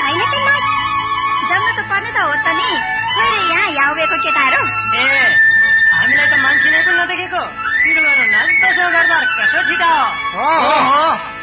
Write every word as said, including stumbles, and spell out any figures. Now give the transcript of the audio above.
होइन त नाच जम्न त पर्ने त हो त नि फेरि यहाँ यहाँ उभिएको केटाहरू ए हामीलाई त मान्छे नै पनि नदेखेको तिमीहरू नाच्दैछौ गर्दा कसो छिटा हो